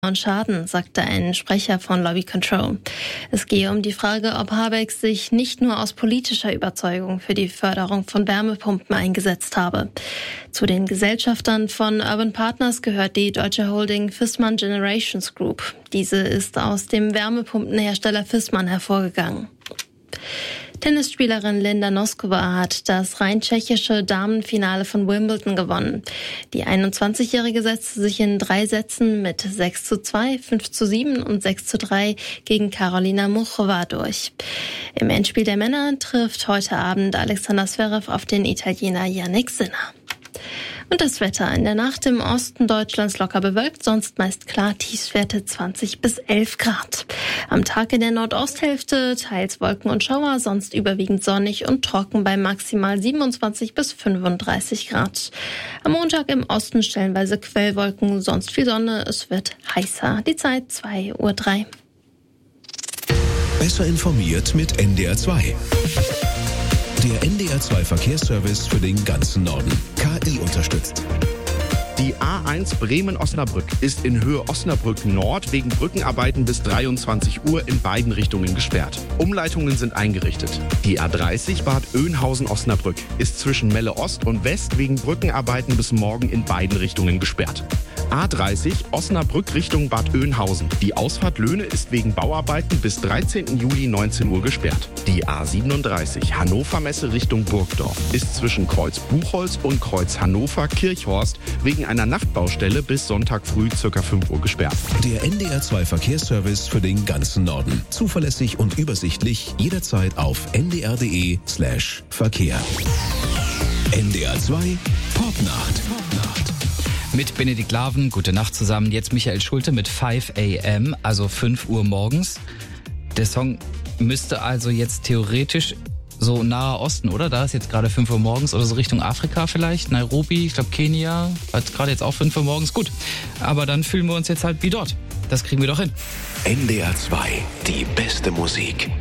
und Schaden, sagte ein Sprecher von Lobby Control. Es gehe um die Frage, ob Habeck sich nicht nur aus politischer Überzeugung für die Förderung von Wärmepumpen eingesetzt habe. Zu den Gesellschaftern von Urban Partners gehört die deutsche Holding Viessmann Generations Group. Diese ist aus dem Wärmepumpenhersteller Viessmann hervorgegangen. Tennisspielerin Linda Noskova hat das rein tschechische Damenfinale von Wimbledon gewonnen. Die 21-Jährige setzte sich in 3 Sätzen mit 6:2, 5:7 und 6:3 gegen Karolina Muchova durch. Im Endspiel der Männer trifft heute Abend Alexander Zverev auf den Italiener Jannik Sinner. Und das Wetter in der Nacht im Osten Deutschlands locker bewölkt, sonst meist klar, Tiefstwerte 20 bis 11 Grad. Am Tag in der Nordosthälfte teils Wolken und Schauer, sonst überwiegend sonnig und trocken bei maximal 27 bis 35 Grad. Am Montag im Osten stellenweise Quellwolken, sonst viel Sonne, es wird heißer. Die Zeit 2:03 Uhr. Besser informiert mit NDR 2. Der NDR 2 Verkehrsservice für den ganzen Norden. KI unterstützt. Die A1 Bremen-Osnabrück ist in Höhe Osnabrück Nord wegen Brückenarbeiten bis 23 Uhr in beiden Richtungen gesperrt. Umleitungen sind eingerichtet. Die A30 Bad Oeynhausen-Osnabrück ist zwischen Melle Ost und West wegen Brückenarbeiten bis morgen in beiden Richtungen gesperrt. A30 Osnabrück Richtung Bad Oeynhausen. Die Ausfahrt Löhne ist wegen Bauarbeiten bis 13. Juli 19 Uhr gesperrt. Die A37 Hannover Messe Richtung Burgdorf ist zwischen Kreuz Buchholz und Kreuz Hannover Kirchhorst wegen einer Nachtbaustelle bis Sonntag früh ca. 5 Uhr gesperrt. Der NDR 2 Verkehrsservice für den ganzen Norden. Zuverlässig und übersichtlich jederzeit auf ndr.de/Verkehr. NDR 2 Popnacht. Mit Benedikt Laven, gute Nacht zusammen. Jetzt Michael Schulte mit 5 a.m., also 5 Uhr morgens. Der Song müsste also jetzt theoretisch so Naher Osten, oder? Da ist jetzt gerade 5 Uhr morgens oder so Richtung Afrika vielleicht, Nairobi, ich glaube Kenia, hat gerade jetzt auch 5 Uhr morgens. Gut, aber dann fühlen wir uns jetzt halt wie dort. Das kriegen wir doch hin. NDR 2, die beste Musik.